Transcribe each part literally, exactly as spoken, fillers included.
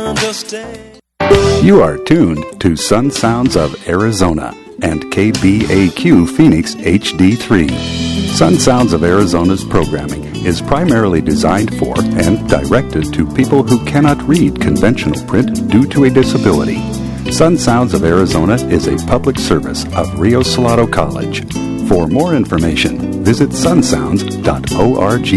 understand. You are tuned to Sun Sounds of Arizona and K B A Q Phoenix H D three. Sun Sounds of Arizona's programming is primarily designed for and directed to people who cannot read conventional print due to a disability. Sun Sounds of Arizona is a public service of Rio Salado College. For more information, visit sun sounds dot org.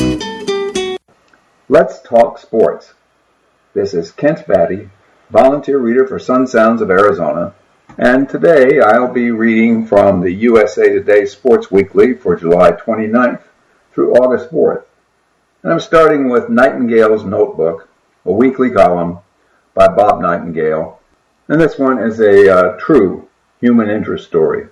Let's talk sports. This is Kent Batty, volunteer reader for Sun Sounds of Arizona, and today I'll be reading from the U S A Today Sports Weekly for July twenty-ninth through August fourth. And I'm starting with Nightingale's Notebook, a weekly column by Bob Nightingale, and this one is a uh, true human interest story.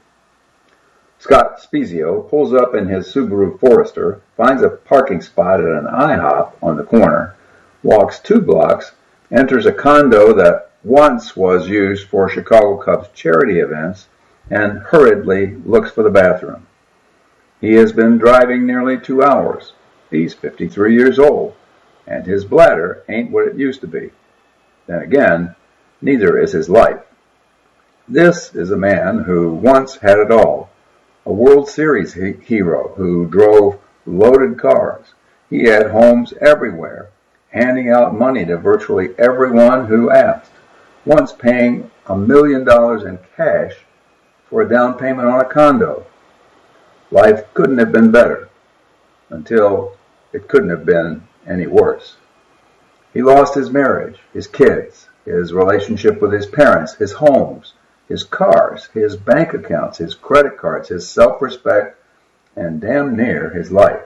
Scott Spezio pulls up in his Subaru Forester, finds a parking spot at an IHOP on the corner, walks two blocks, enters a condo that once was used for Chicago Cubs charity events, and hurriedly looks for the bathroom. He has been driving nearly two hours. He's fifty-three years old, and his bladder ain't what it used to be. Then again, neither is his life. This is a man who once had it all. A World Series he- hero who drove loaded cars. He had homes everywhere, handing out money to virtually everyone who asked, once paying a million dollars in cash for a down payment on a condo. Life couldn't have been better, until it couldn't have been any worse. He lost his marriage, his kids, his relationship with his parents, his homes, his cars, his bank accounts, his credit cards, his self-respect, and damn near his life.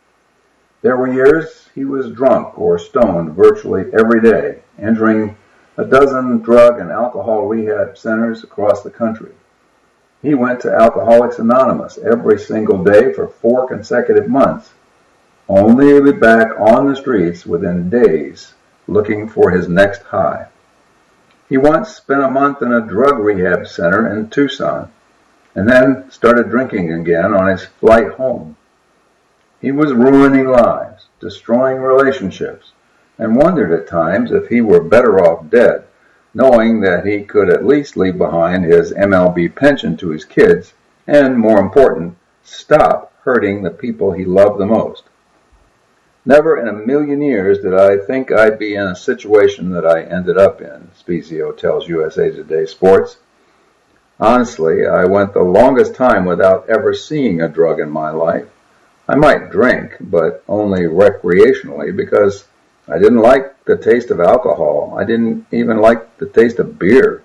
There were years he was drunk or stoned virtually every day, entering a dozen drug and alcohol rehab centers across the country. He went to Alcoholics Anonymous every single day for four consecutive months, only to be back on the streets within days looking for his next high. He once spent a month in a drug rehab center in Tucson, and then started drinking again on his flight home. He was ruining lives, destroying relationships, and wondered at times if he were better off dead, knowing that he could at least leave behind his M L B pension to his kids, and, more important, stop hurting the people he loved the most. Never in a million years did I think I'd be in a situation that I ended up in, Spezio tells U S A Today Sports. Honestly, I went the longest time without ever seeing a drug in my life. I might drink, but only recreationally, because I didn't like the taste of alcohol. I didn't even like the taste of beer.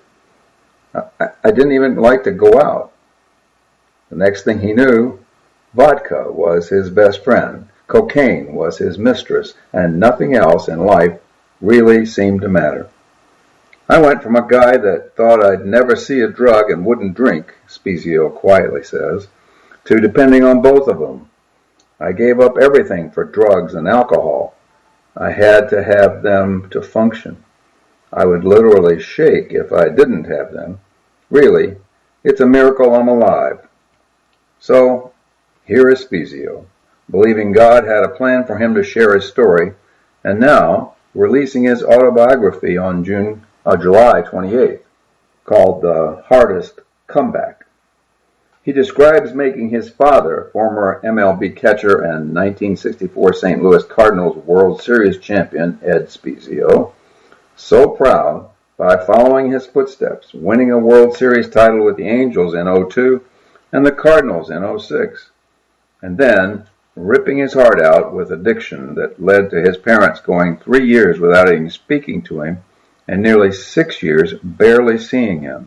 I, I didn't even like to go out. The next thing he knew, vodka was his best friend. Cocaine was his mistress, and nothing else in life really seemed to matter. I went from a guy that thought I'd never see a drug and wouldn't drink, Spezio quietly says, to depending on both of them. I gave up everything for drugs and alcohol. I had to have them to function. I would literally shake if I didn't have them. Really, it's a miracle I'm alive. So, here is Spezio, believing God had a plan for him to share his story, and now releasing his autobiography on June, uh, July twenty-eighth, called The Hardest Comeback. He describes making his father, former M L B catcher and nineteen sixty-four Saint Louis Cardinals World Series champion Ed Spezio, so proud by following his footsteps, winning a World Series title with the Angels in oh two and the Cardinals in oh six, and then ripping his heart out with addiction that led to his parents going three years without even speaking to him and nearly six years barely seeing him.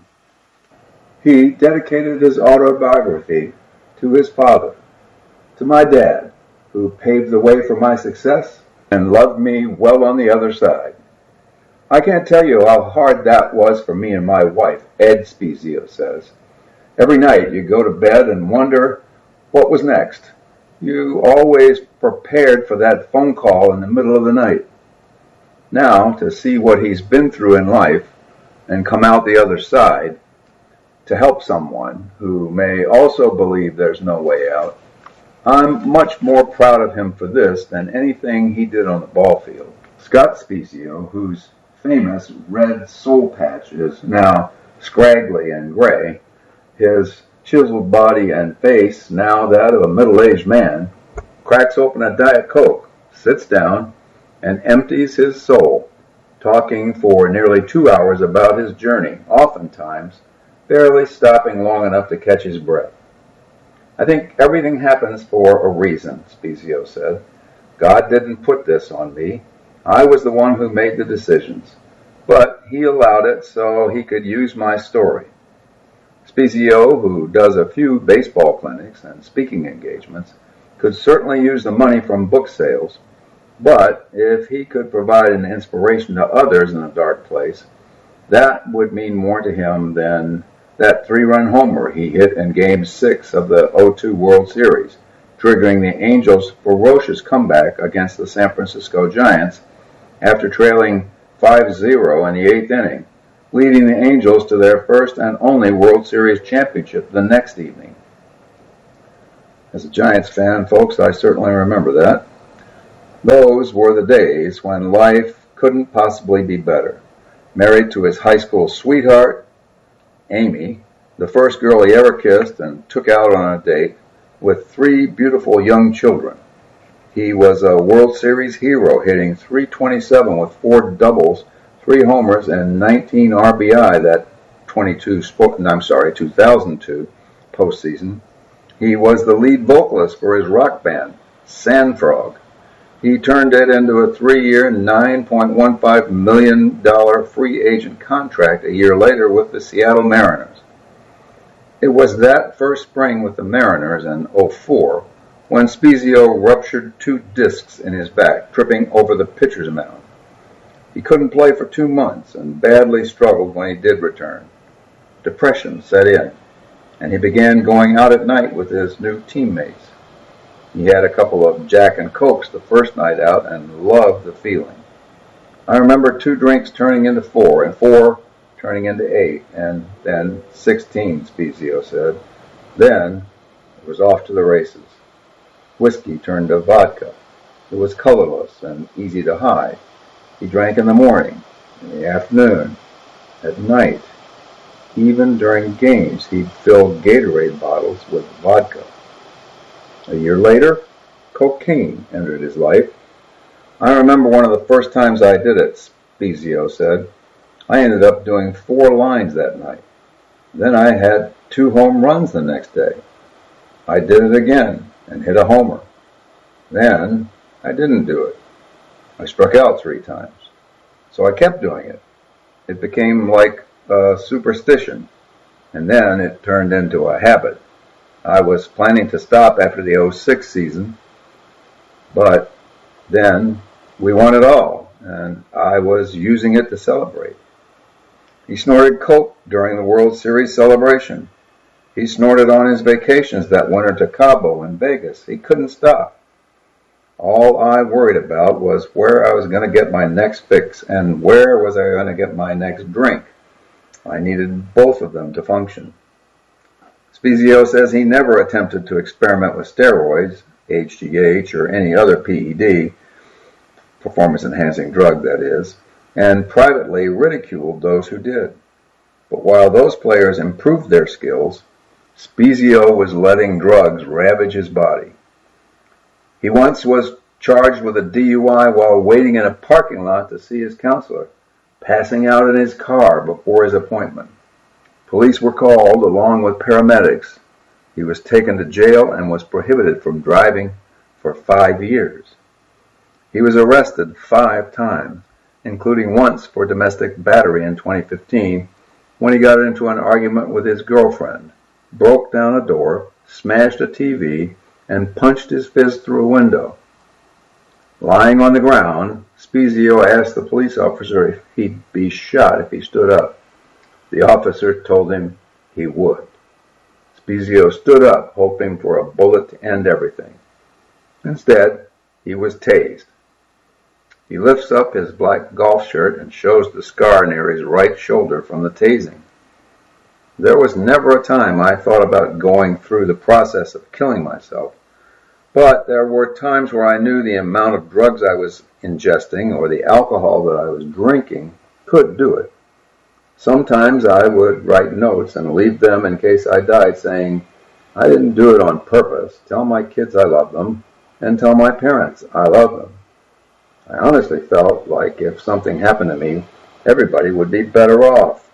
He dedicated his autobiography to his father, to my dad, who paved the way for my success and loved me well on the other side. I can't tell you how hard that was for me and my wife, Ed Spezio says. Every night you go to bed and wonder what was next. You always prepared for that phone call in the middle of the night. Now, to see what he's been through in life and come out the other side, to help someone who may also believe there's no way out, I'm much more proud of him for this than anything he did on the ball field. Scott Spezio, who's famous red soul patch is now scraggly and gray. His chiseled body and face, now that of a middle-aged man, cracks open a Diet Coke, sits down, and empties his soul, talking for nearly two hours about his journey, oftentimes barely stopping long enough to catch his breath. I think everything happens for a reason, Spiezio said. God didn't put this on me. I was the one who made the decisions. But he allowed it so he could use my story. Spiezio, who does a few baseball clinics and speaking engagements, could certainly use the money from book sales, but if he could provide an inspiration to others in a dark place, that would mean more to him than that three-run homer he hit in Game six of the oh two World Series, triggering the Angels' ferocious comeback against the San Francisco Giants after trailing five zero in the eighth inning, leading the Angels to their first and only World Series championship the next evening. As a Giants fan, folks, I certainly remember that. Those were the days when life couldn't possibly be better. Married to his high school sweetheart, Amy, the first girl he ever kissed and took out on a date, with three beautiful young children. He was a World Series hero, hitting three twenty-seven with four doubles, three homers, and nineteen R B I that twenty-two, I'm sorry, two thousand two postseason. He was the lead vocalist for his rock band, Sandfrog. He turned it into a three-year, nine point one five million dollars free agent contract a year later with the Seattle Mariners. It was that first spring with the Mariners in oh four when Spiezio ruptured two discs in his back, tripping over the pitcher's mound. He couldn't play for two months and badly struggled when he did return. Depression set in, and he began going out at night with his new teammates. He had a couple of Jack and Cokes the first night out and loved the feeling. I remember two drinks turning into four, and four turning into eight, and then sixteen, Spiezio said. Then it was off to the races. Whiskey turned to vodka. It was colorless and easy to hide. He drank in the morning, in the afternoon, at night. Even during games, he'd fill Gatorade bottles with vodka. A year later, cocaine entered his life. I remember one of the first times I did it, Spiezio said. I ended up doing four lines that night. Then I had two home runs the next day. I did it again and hit a homer. Then I didn't do it. I struck out three times. So I kept doing it. It became like a superstition, and then it turned into a habit. I was planning to stop after the oh six season, but then we won it all, and I was using it to celebrate. He snorted coke during the World Series celebration. He snorted on his vacations that winter to Cabo and Vegas. He couldn't stop. All I worried about was where I was going to get my next fix and where was I going to get my next drink. I needed both of them to function. Spiezio says he never attempted to experiment with steroids, H G H, or any other P E D, performance-enhancing drug that is, and privately ridiculed those who did. But while those players improved their skills, Spiezio was letting drugs ravage his body. He once was charged with a D U I while waiting in a parking lot to see his counselor, passing out in his car before his appointment. Police were called along with paramedics. He was taken to jail and was prohibited from driving for five years. He was arrested five times, including once for domestic battery in twenty fifteen, when he got into an argument with his girlfriend, broke down a door, smashed a T V, and punched his fist through a window. Lying on the ground, Spiezio asked the police officer if he'd be shot if he stood up. The officer told him he would. Spiezio stood up, hoping for a bullet to end everything. Instead, he was tased. He lifts up his black golf shirt and shows the scar near his right shoulder from the tasing. There was never a time I thought about going through the process of killing myself, but there were times where I knew the amount of drugs I was ingesting or the alcohol that I was drinking could do it. Sometimes I would write notes and leave them in case I died saying, I didn't do it on purpose. Tell my kids I love them, and tell my parents I love them. I honestly felt like if something happened to me, everybody would be better off.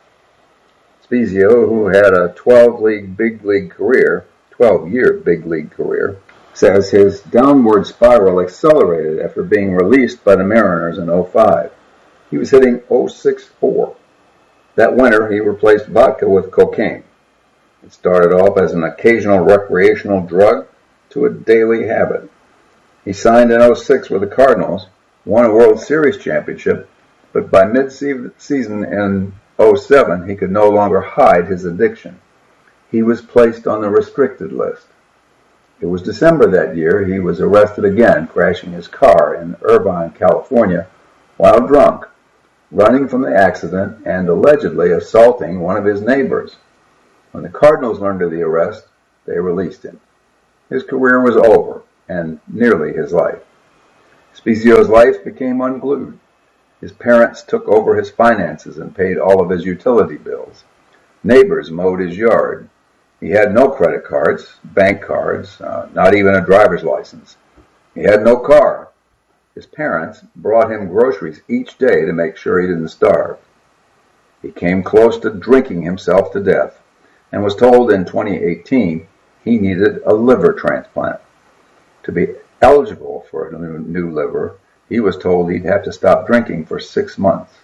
Spiezio, who had a twelve-league big league career, twelve-year big league career, says his downward spiral accelerated after being released by the Mariners in oh five. He was hitting oh six four. That winter, he replaced vodka with cocaine. It started off as an occasional recreational drug to a daily habit. He signed in oh six with the Cardinals, won a World Series championship, but by mid-season in oh seven, he could no longer hide his addiction. He was placed on the restricted list. It was December that year he was arrested again, crashing his car in Irvine, California, while drunk, running from the accident and allegedly assaulting one of his neighbors. When the Cardinals learned of the arrest, they released him. His career was over, and nearly his life. Spiezio's life became unglued. His parents took over his finances and paid all of his utility bills. Neighbors mowed his yard. He had no credit cards, bank cards, uh, not even a driver's license. He had no car. His parents brought him groceries each day to make sure he didn't starve. He came close to drinking himself to death and was told in twenty eighteen he needed a liver transplant. To be eligible for a new, new liver, he was told he'd have to stop drinking for six months.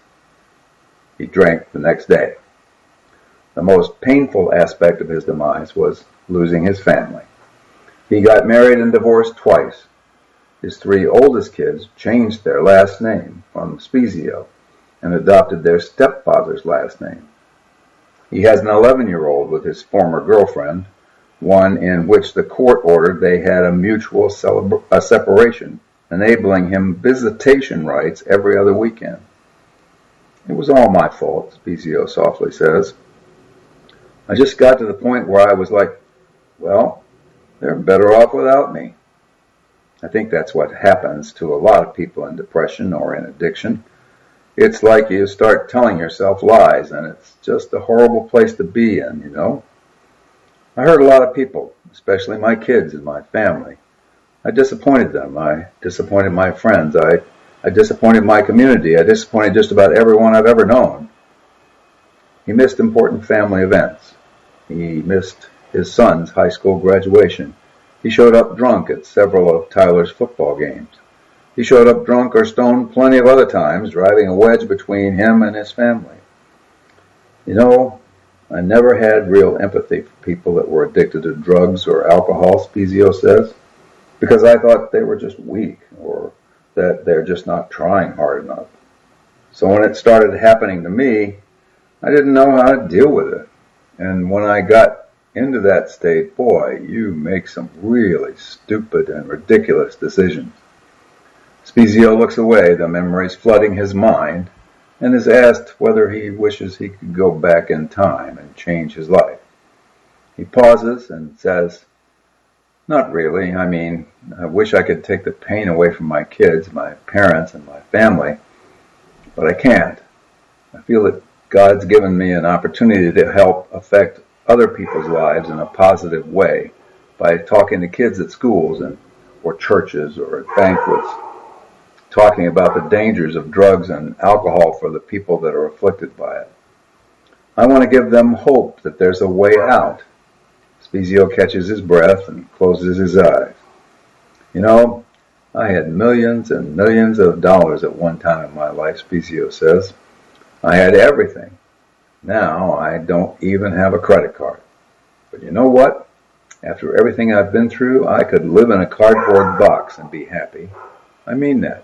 He drank the next day. The most painful aspect of his demise was losing his family. He got married and divorced twice. His three oldest kids changed their last name from Spiezio and adopted their stepfather's last name. He has an eleven-year-old with his former girlfriend, one in which the court ordered they had a mutual celebra- a separation, enabling him visitation rights every other weekend. It was all my fault, Spiezio softly says. I just got to the point where I was like, well, they're better off without me. I think that's what happens to a lot of people in depression or in addiction. It's like you start telling yourself lies, and it's just a horrible place to be in, you know. I hurt a lot of people, especially my kids and my family. I disappointed them. I disappointed my friends. I, I disappointed my community. I disappointed just about everyone I've ever known. He missed important family events. He missed his son's high school graduation. He showed up drunk at several of Tyler's football games. He showed up drunk or stoned plenty of other times, driving a wedge between him and his family. You know, I never had real empathy for people that were addicted to drugs or alcohol, Spiezio says, because I thought they were just weak or that they're just not trying hard enough. So when it started happening to me, I didn't know how to deal with it. And when I got into that state, boy, you make some really stupid and ridiculous decisions. Spiezio looks away, the memories flooding his mind, and is asked whether he wishes he could go back in time and change his life. He pauses and says, not really. I mean, I wish I could take the pain away from my kids, my parents, and my family, but I can't. I feel that God's given me an opportunity to help affect other people's lives in a positive way by talking to kids at schools and or churches or at banquets, talking about the dangers of drugs and alcohol for the people that are afflicted by it. I want to give them hope that there's a way out. Spiezio catches his breath and closes his eyes. You know, I had millions and millions of dollars at one time in my life, Spiezio says. I had everything. Now I don't even have a credit card. But you know what? After everything I've been through, I could live in a cardboard box and be happy. I mean that.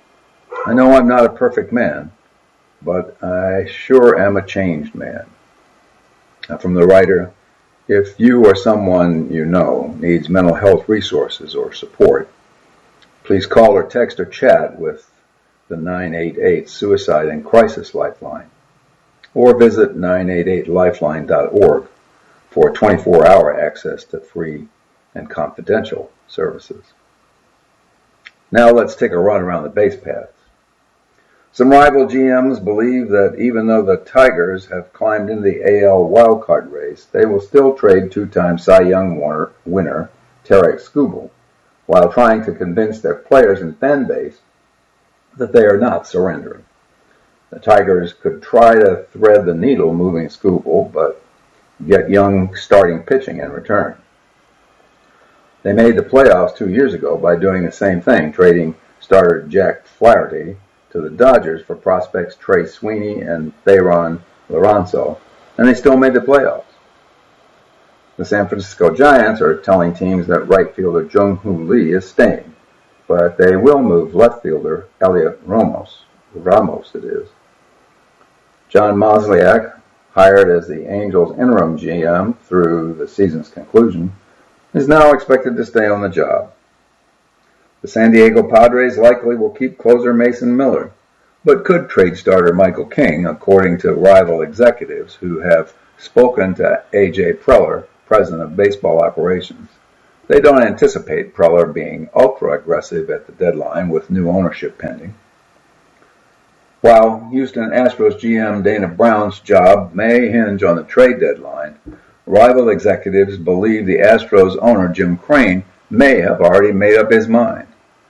I know I'm not a perfect man, but I sure am a changed man. Now, from the writer, if you or someone you know needs mental health resources or support, please call or text or chat with the nine eight eight Suicide and Crisis Lifeline, or visit nine eight eight lifeline dot org for twenty-four hour access to free and confidential services. Now let's take a run around the base paths. Some rival G Ms believe that even though the Tigers have climbed into the A L wildcard race, they will still trade two-time Cy Young winner Tarik Skubal, while trying to convince their players and fan base that they are not surrendering. The Tigers could try to thread the needle moving Skubal, but get Young starting pitching in return. They made the playoffs two years ago by doing the same thing, trading starter Jack Flaherty to the Dodgers for prospects Trey Sweeney and Thayron Liranzo, and they still made the playoffs. The San Francisco Giants are telling teams that right fielder Jung-Hoo Lee is staying, but they will move left fielder Elliot Ramos, Ramos it is. John Mozeliak, hired as the Angels' interim G M through the season's conclusion, is now expected to stay on the job. The San Diego Padres likely will keep closer Mason Miller, but could trade starter Michael King, according to rival executives who have spoken to A J Preller, president of baseball operations. They don't anticipate Preller being ultra-aggressive at the deadline with new ownership pending. While Houston Astros G M Dana Brown's job may hinge on the trade deadline, rival executives believe the Astros owner Jim Crane may have already made up his mind.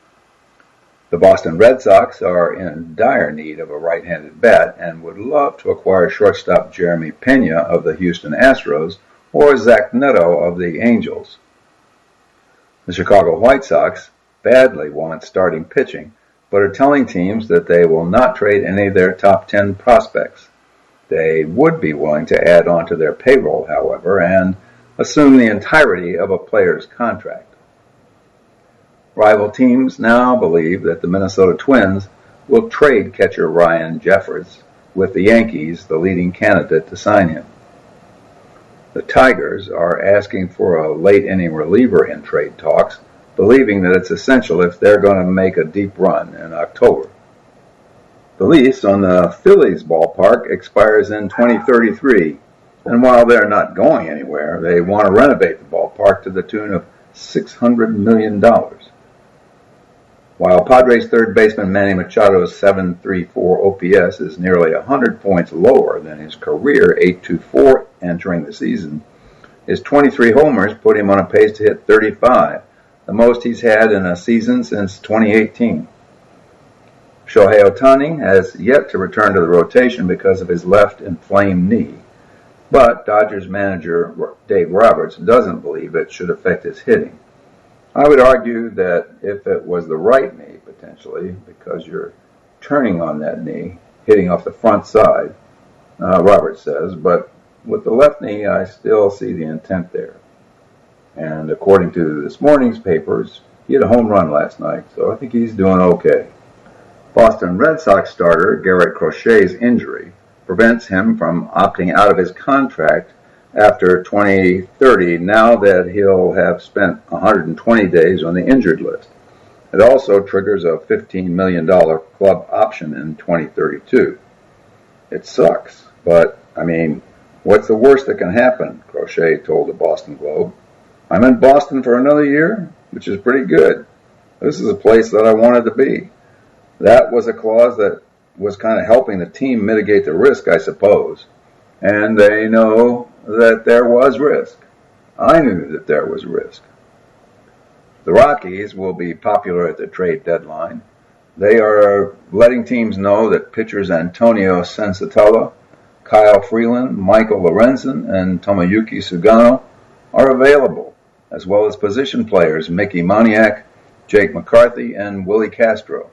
The Boston Red Sox are in dire need of a right-handed bat and would love to acquire shortstop Jeremy Pena of the Houston Astros or Zach Neto of the Angels. The Chicago White Sox badly want starting pitching, but are telling teams that they will not trade any of their top ten prospects. They would be willing to add on to their payroll, however, and assume the entirety of a player's contract. Rival teams now believe that the Minnesota Twins will trade catcher Ryan Jeffers, with the Yankees the leading candidate to sign him. The Tigers are asking for a late-inning reliever in trade talks, believing that it's essential if they're going to make a deep run in October. The lease on the Phillies ballpark expires in twenty thirty-three, and while they're not going anywhere, they want to renovate the ballpark to the tune of six hundred million dollars. While Padres third baseman Manny Machado's seven thirty-four O P S is nearly one hundred points lower than his career eight twenty-four entering the season, his twenty-three homers put him on a pace to hit thirty-five, the most he's had in a season since twenty eighteen. Shohei Ohtani has yet to return to the rotation because of his left inflamed knee, but Dodgers manager Dave Roberts doesn't believe it should affect his hitting. I would argue that if it was the right knee, potentially, because you're turning on that knee, hitting off the front side, uh, Roberts says, but with the left knee, I still see the intent there. And according to this morning's papers, he had a home run last night, so I think he's doing okay. Boston Red Sox starter Garrett Crochet's injury prevents him from opting out of his contract after twenty thirty, now that he'll have spent one hundred twenty days on the injured list. It also triggers a fifteen million dollars club option in twenty thirty-two. It sucks, but, I mean, what's the worst that can happen, Crochet told the Boston Globe. I'm in Boston for another year, which is pretty good. This is a place that I wanted to be. That was a clause that was kind of helping the team mitigate the risk, I suppose. And they know that there was risk. I knew that there was risk. The Rockies will be popular at the trade deadline. They are letting teams know that pitchers Antonio Sensatella, Kyle Freeland, Michael Lorenzen, and Tomoyuki Sugano are available, as well as position players Mickey Moniak, Jake McCarthy, and Willie Castro.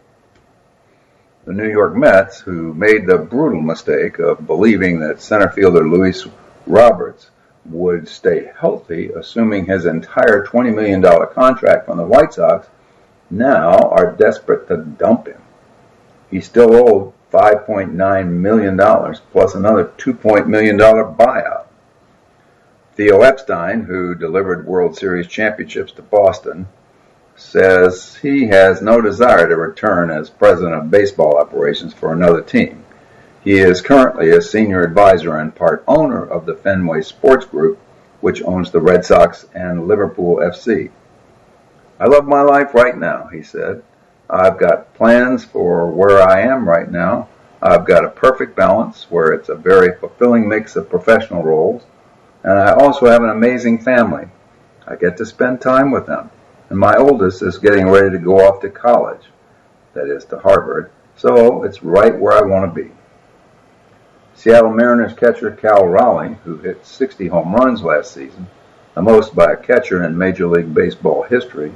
The New York Mets, who made the brutal mistake of believing that center fielder Luis Roberts would stay healthy, assuming his entire twenty million dollars contract from the White Sox, now are desperate to dump him. He's still owed five point nine million dollars plus another two million dollars buyout. Theo Epstein, who delivered World Series championships to Boston, says he has no desire to return as president of baseball operations for another team. He is currently a senior advisor and part owner of the Fenway Sports Group, which owns the Red Sox and Liverpool F C. I love my life right now, he said. I've got plans for where I am right now. I've got a perfect balance where it's a very fulfilling mix of professional roles, and I also have an amazing family. I get to spend time with them, and my oldest is getting ready to go off to college, that is to Harvard, so it's right where I want to be. Seattle Mariners catcher Cal Raleigh, who hit sixty home runs last season, the most by a catcher in Major League Baseball history,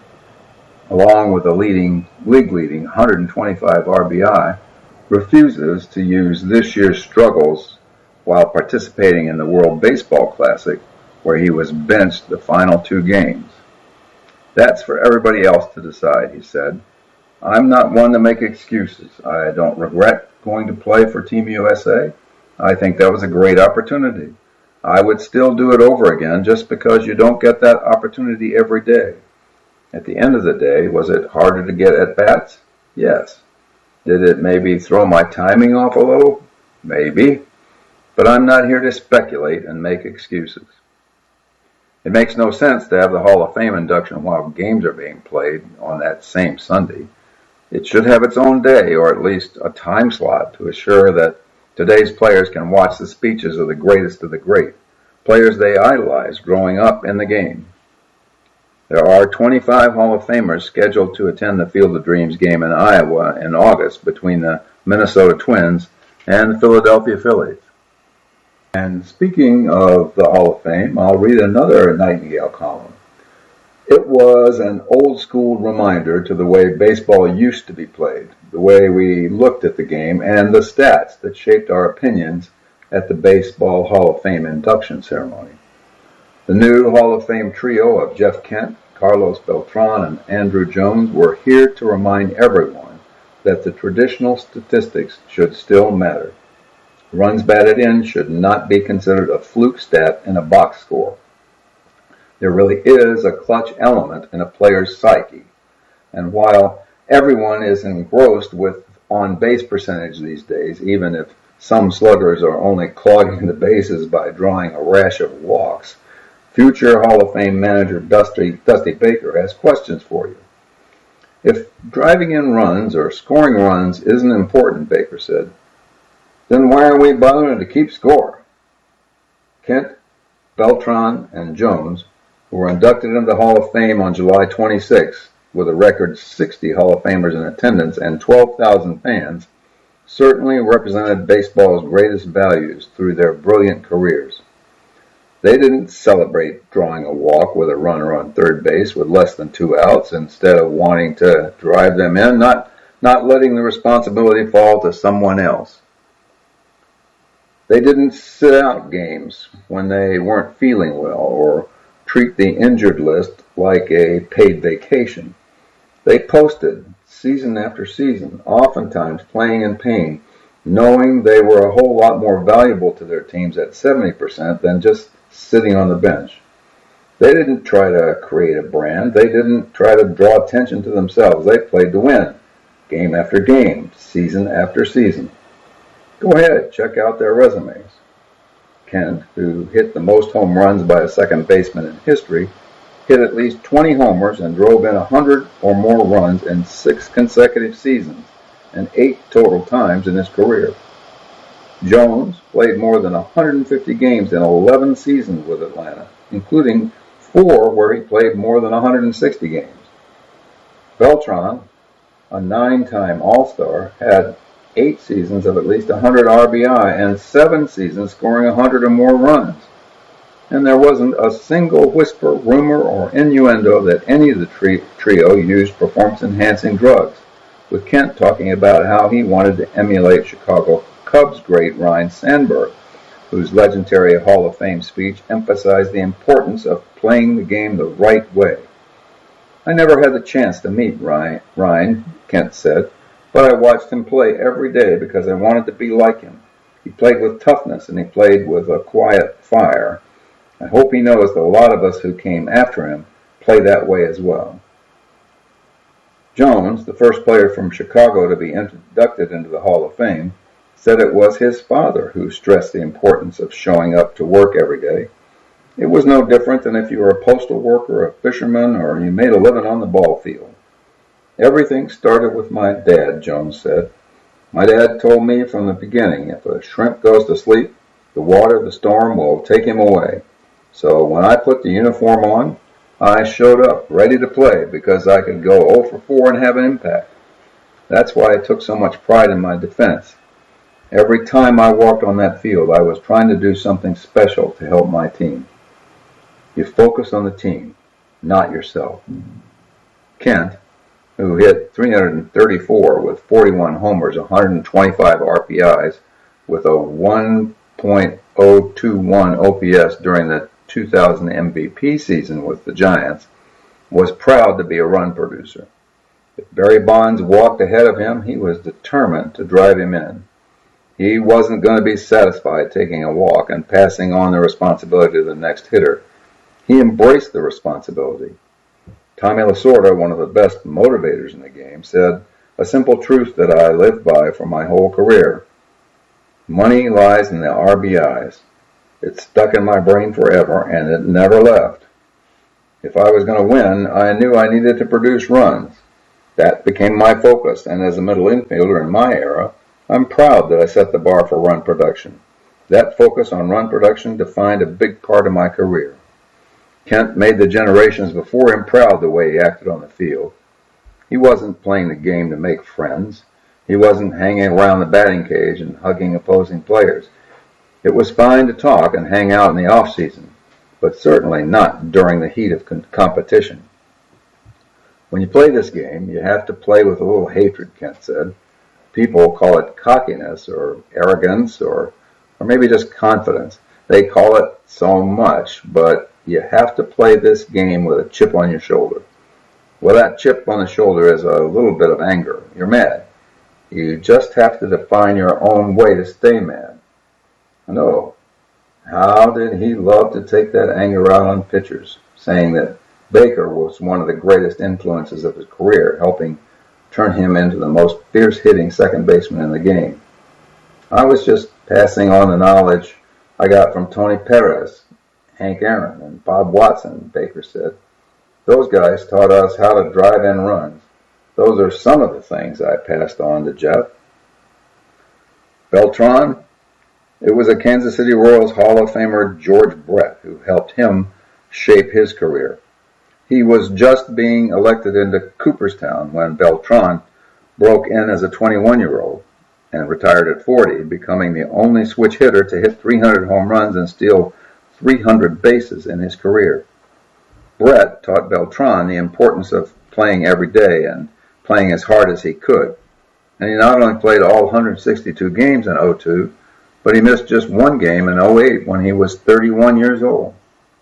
along with a leading, league-leading one hundred twenty-five R B I, refuses to use this year's struggles while participating in the World Baseball Classic, where he was benched the final two games. That's for everybody else to decide, he said. I'm not one to make excuses. I don't regret going to play for Team U S A. I think that was a great opportunity. I would still do it over again just because you don't get that opportunity every day. At the end of the day, was it harder to get at-bats? Yes. Did it maybe throw my timing off a little? Maybe. But I'm not here to speculate and make excuses. It makes no sense to have the Hall of Fame induction while games are being played on that same Sunday. It should have its own day, or at least a time slot, to assure that today's players can watch the speeches of the greatest of the great, players they idolized growing up in the game. There are twenty-five Hall of Famers scheduled to attend the Field of Dreams game in Iowa in August between the Minnesota Twins and the Philadelphia Phillies. And speaking of the Hall of Fame, I'll read another Nightingale column. It was an old-school reminder to the way baseball used to be played, the way we looked at the game, and the stats that shaped our opinions at the Baseball Hall of Fame induction ceremony. The new Hall of Fame trio of Jeff Kent, Carlos Beltran, and Andruw Jones were here to remind everyone that the traditional statistics should still matter. Runs batted in should not be considered a fluke stat in a box score. There really is a clutch element in a player's psyche, and while everyone is engrossed with on-base percentage these days, even if some sluggers are only clogging the bases by drawing a rash of walks, future Hall of Fame manager Dusty, Dusty Baker has questions for you. If driving in runs or scoring runs isn't important, Baker said, then why are we bothering to keep score? Kent, Beltran, and Jones, who were inducted into the Hall of Fame on July twenty-sixth with a record sixty Hall of Famers in attendance and twelve thousand fans, certainly represented baseball's greatest values through their brilliant careers. They didn't celebrate drawing a walk with a runner on third base with less than two outs instead of wanting to drive them in, not, not letting the responsibility fall to someone else. They didn't sit out games when they weren't feeling well or treat the injured list like a paid vacation. They posted season after season, oftentimes playing in pain, knowing they were a whole lot more valuable to their teams at seventy percent than just sitting on the bench. They didn't try to create a brand. They didn't try to draw attention to themselves. They played to win, game after game, season after season. Go ahead, check out their resumes. Kent, who hit the most home runs by a second baseman in history, hit at least twenty homers and drove in one hundred or more runs in six consecutive seasons and eight total times in his career. Jones played more than one hundred fifty games in eleven seasons with Atlanta, including four where he played more than one hundred sixty games. Beltran, a nine-time All-Star, had eight seasons of at least one hundred R B I and seven seasons scoring one hundred or more runs. And there wasn't a single whisper, rumor, or innuendo that any of the tri- trio used performance-enhancing drugs, with Kent talking about how he wanted to emulate Chicago Cubs great Ryne Sandberg, whose legendary Hall of Fame speech emphasized the importance of playing the game the right way. I never had the chance to meet Ryne, Ryne, Kent said, but I watched him play every day because I wanted to be like him. He played with toughness and he played with a quiet fire. I hope he knows that a lot of us who came after him play that way as well. Jones, the first player from Chicago to be inducted into the Hall of Fame, said it was his father who stressed the importance of showing up to work every day. It was no different than if you were a postal worker, a fisherman, or you made a living on the ball field. Everything started with my dad, Jones said. My dad told me from the beginning, if a shrimp goes to sleep, the water, the storm will take him away. So when I put the uniform on, I showed up, ready to play, because I could go oh for four and have an impact. That's why I took so much pride in my defense. Every time I walked on that field, I was trying to do something special to help my team. You focus on the team, not yourself. Kent, who hit three hundred thirty-four with forty-one homers, one hundred twenty-five R P Is, with a one point oh two one O P S during the two thousand M V P season with the Giants, was proud to be a run producer. If Barry Bonds walked ahead of him, he was determined to drive him in. He wasn't going to be satisfied taking a walk and passing on the responsibility to the next hitter. He embraced the responsibility. Tommy Lasorda, one of the best motivators in the game, said, "A simple truth that I lived by for my whole career. Money lies in the R B Is. It stuck in my brain forever, and it never left. If I was going to win, I knew I needed to produce runs. That became my focus, and as a middle infielder in my era, I'm proud that I set the bar for run production. That focus on run production defined a big part of my career." Kent made the generations before him proud the way he acted on the field. He wasn't playing the game to make friends. He wasn't hanging around the batting cage and hugging opposing players. It was fine to talk and hang out in the off-season, but certainly not during the heat of con- competition. When you play this game, you have to play with a little hatred, Kent said. People call it cockiness or arrogance or, or maybe just confidence. They call it so much, but you have to play this game with a chip on your shoulder. Well, that chip on the shoulder is a little bit of anger. You're mad. You just have to define your own way to stay mad. No. How did he love to take that anger out on pitchers, saying that Baker was one of the greatest influences of his career, helping turn him into the most fierce-hitting second baseman in the game. I was just passing on the knowledge I got from Tony Perez, Hank Aaron, and Bob Watson, Baker said. Those guys taught us how to drive in runs. Those are some of the things I passed on to Jeff. Beltran, it was a Kansas City Royals Hall of Famer George Brett who helped him shape his career. He was just being elected into Cooperstown when Beltran broke in as a twenty-one-year-old and retired at forty, becoming the only switch hitter to hit three hundred home runs and steal three hundred bases in his career. Brett taught Beltran the importance of playing every day and playing as hard as he could. And he not only played all one hundred sixty-two games in oh two, but he missed just one game in oh eight when he was thirty-one years old.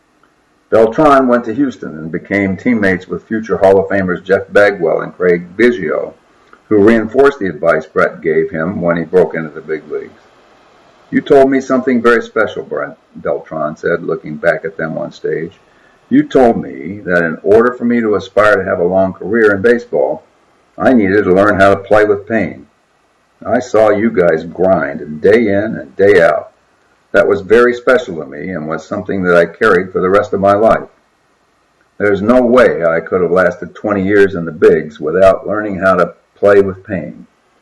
Beltran went to Houston and became teammates with future Hall of Famers Jeff Bagwell and Craig Biggio, who reinforced the advice Brett gave him when he broke into the big leagues. "You told me something very special," Brett, Beltran said, looking back at them on stage. "You told me that in order for me to aspire to have a long career in baseball, I needed to learn how to play with pain. I saw you guys grind day in and day out. That was very special to me and was something that I carried for the rest of my life. There's no way I could have lasted twenty years in the bigs without learning how to play with pain."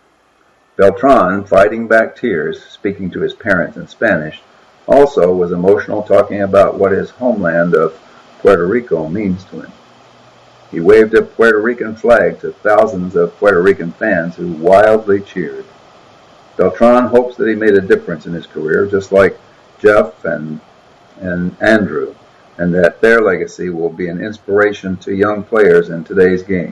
Beltran, fighting back tears, speaking to his parents in Spanish, also was emotional, talking about what his homeland of Puerto Rico means to him. He waved a Puerto Rican flag to thousands of Puerto Rican fans who wildly cheered. Beltran hopes that he made a difference in his career, just like Jeff and, and Andrew, and that their legacy will be an inspiration to young players in today's game.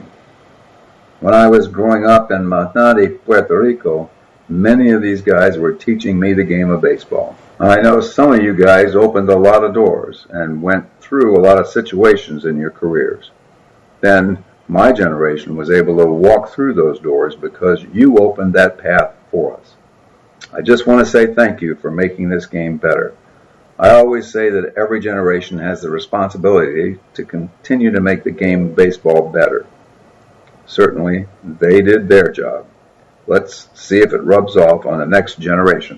When I was growing up in Manatí, Puerto Rico, many of these guys were teaching me the game of baseball. I know some of you guys opened a lot of doors and went through a lot of situations in your careers. Then my generation was able to walk through those doors because you opened that path for us. I just want to say thank you for making this game better. I always say that every generation has the responsibility to continue to make the game of baseball better. Certainly, they did their job. Let's see if it rubs off on the next generation.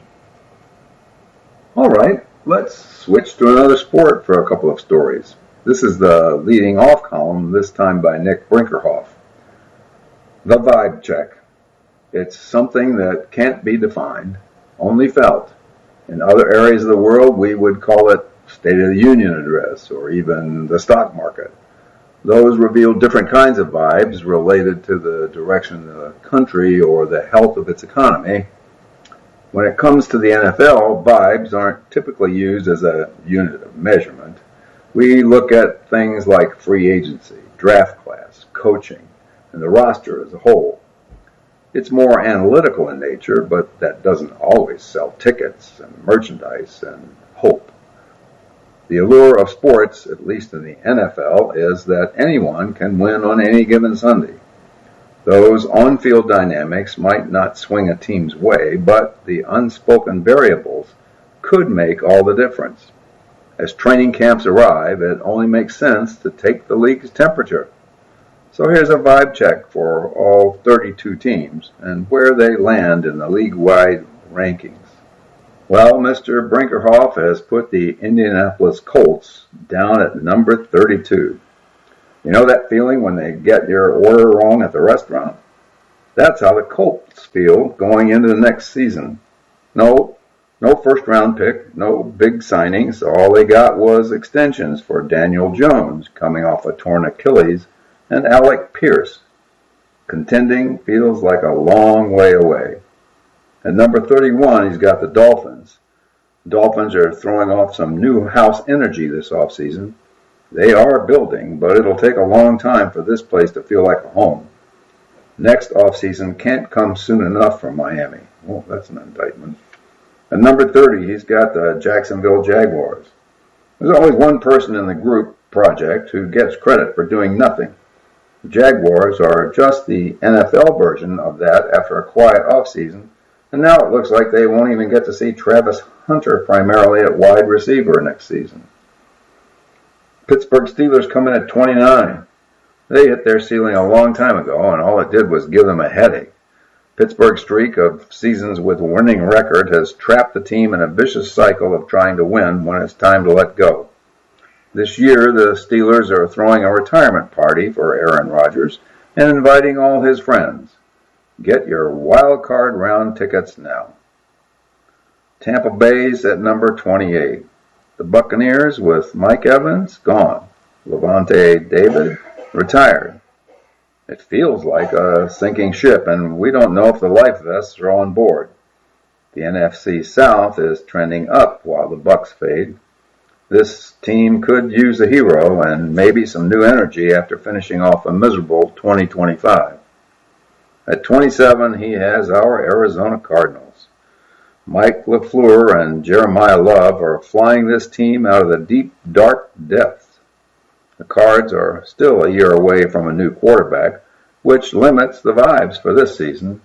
All right, let's switch to another sport for a couple of stories. This is the leading off column, this time by Nick Brinkerhoff. The vibe check. It's something that can't be defined, only felt. In other areas of the world, we would call it State of the Union address or even the stock market. Those reveal different kinds of vibes related to the direction of the country or the health of its economy. When it comes to the N F L, vibes aren't typically used as a unit of measurement. We look at things like free agency, draft class, coaching, and the roster as a whole. It's more analytical in nature, but that doesn't always sell tickets and merchandise and hope. The allure of sports, at least in the N F L, is that anyone can win on any given Sunday. Those on-field dynamics might not swing a team's way, but the unspoken variables could make all the difference. As training camps arrive, it only makes sense to take the league's temperature. So here's a vibe check for all thirty-two teams and where they land in the league-wide rankings. Well, Mister Brinkerhoff has put the Indianapolis Colts down at number thirty-two. You know that feeling when they get your order wrong at the restaurant? That's how the Colts feel going into the next season. No, no first-round pick, no big signings. All they got was extensions for Daniel Jones coming off a torn Achilles and Alec Pierce. Contending feels like a long way away. At number thirty-one, he's got the Dolphins. The Dolphins are throwing off some new house energy this offseason. They are building, but it'll take a long time for this place to feel like a home. Next offseason can't come soon enough for Miami. Oh, that's an indictment. At number thirty, he's got the Jacksonville Jaguars. There's always one person in the group project who gets credit for doing nothing. The Jaguars are just the N F L version of that after a quiet offseason, and now it looks like they won't even get to see Travis Hunter primarily at wide receiver next season. Pittsburgh Steelers come in at twenty-nine. They hit their ceiling a long time ago, and all it did was give them a headache. Pittsburgh's streak of seasons with winning record has trapped the team in a vicious cycle of trying to win when it's time to let go. This year, the Steelers are throwing a retirement party for Aaron Rodgers and inviting all his friends. Get your wild card round tickets now. Tampa Bay's at number twenty-eight. The Buccaneers, with Mike Evans, gone. Levante David, retired. It feels like a sinking ship, and we don't know if the life vests are on board. The N F C South is trending up while the Bucs fade. This team could use a hero and maybe some new energy after finishing off a miserable twenty twenty-five. At twenty-seven, he has our Arizona Cardinals. Mike LaFleur and Jeremiah Love are flying this team out of the deep, dark depths. The Cards are still a year away from a new quarterback, which limits the vibes for this season.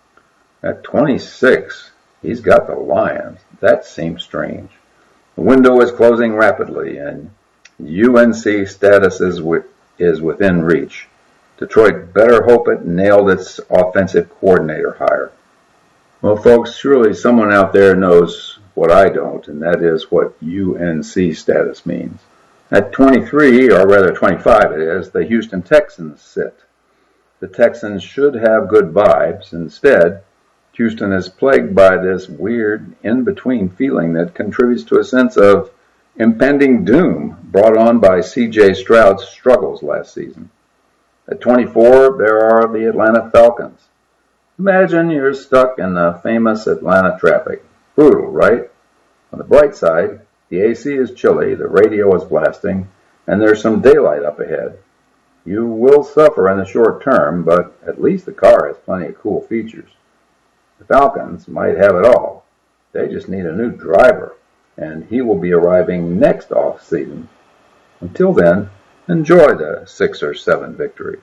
At twenty-six, he's got the Lions. That seems strange. The window is closing rapidly, and U N C status is, wi- is within reach. Detroit better hope it nailed its offensive coordinator hire. Well, folks, surely someone out there knows what I don't, and that is what U N C status means. At twenty-three, or rather twenty-five it is, the Houston Texans sit. The Texans should have good vibes. Instead, Houston is plagued by this weird in-between feeling that contributes to a sense of impending doom brought on by C J Stroud's struggles last season. At twenty-four, there are the Atlanta Falcons. Imagine you're stuck in the famous Atlanta traffic. Brutal, right? On the bright side, the A C is chilly, the radio is blasting, and there's some daylight up ahead. You will suffer in the short term, but at least the car has plenty of cool features. The Falcons might have it all. They just need a new driver, and he will be arriving next off-season. Until then, enjoy the six or seven victories.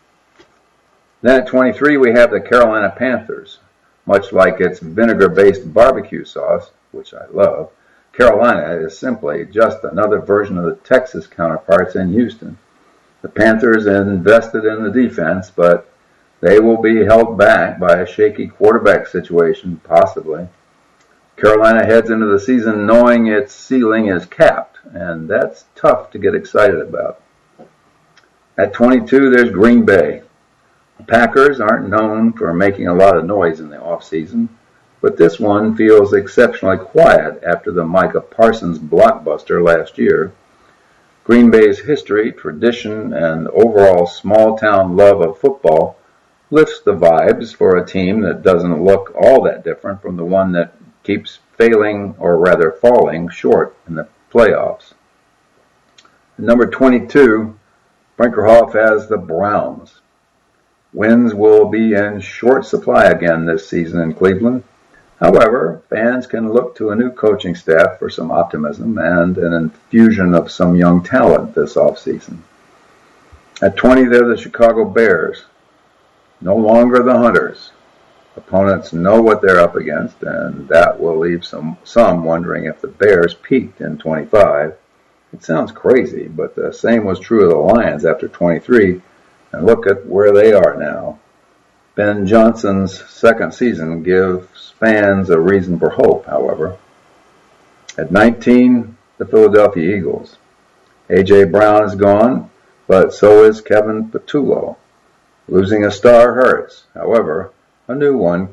Then at twenty-three, we have the Carolina Panthers. Much like its vinegar-based barbecue sauce, which I love, Carolina is simply just another version of the Texas counterparts in Houston. The Panthers invested in the defense, but they will be held back by a shaky quarterback situation, possibly. Carolina heads into the season knowing its ceiling is capped, and that's tough to get excited about. At twenty-two, there's Green Bay. The Packers aren't known for making a lot of noise in the off-season, but this one feels exceptionally quiet after the Micah Parsons blockbuster last year. Green Bay's history, tradition, and overall small-town love of football lifts the vibes for a team that doesn't look all that different from the one that keeps failing, or rather falling, short in the playoffs. At number twenty-two, Brinkerhoff has the Browns. Wins will be in short supply again this season in Cleveland. However, fans can look to a new coaching staff for some optimism and an infusion of some young talent this offseason. At twenty, they're the Chicago Bears. No longer the Hunters. Opponents know what they're up against, and that will leave some, some wondering if the Bears peaked in twenty-five. It sounds crazy, but the same was true of the Lions after twenty-three, and look at where they are now. Ben Johnson's second season gives fans a reason for hope, however. At nineteen, the Philadelphia Eagles. A J. Brown is gone, but so is Kevin Patullo. Losing a star hurts. However, a new one